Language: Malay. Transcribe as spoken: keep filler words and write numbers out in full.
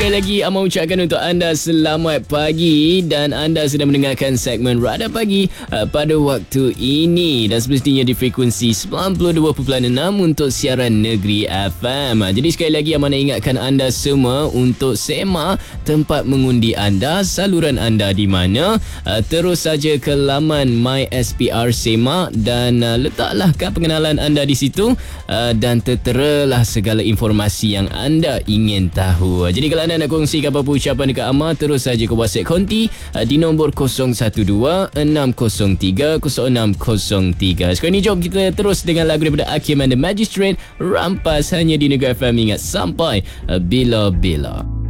Sekali lagi Amar ucapkan untuk anda selamat pagi dan anda sedang mendengarkan segmen Radar Pagi uh, pada waktu ini dan semestinya di frekuensi sembilan puluh dua perpuluhan enam untuk siaran negeri F M. Jadi sekali lagi Amar nak ingatkan anda semua untuk semak tempat mengundi anda, saluran anda di mana. Uh, terus saja ke laman My S P R Semak dan uh, letaklah kad pengenalan anda di situ uh, dan terteralah segala informasi yang anda ingin tahu. Jadi kalau anda nak kongsikan apa-apa ucapan dekat Amar, terus saja ke WhatsApp Konti uh, di nombor kosong satu dua enam kosong tiga kosong enam kosong tiga. Sekarang ni jom kita terus dengan lagu daripada Hakim and the Magistrate, Rampas hanya di Negeri F M. Ingat sampai uh, bila-bila.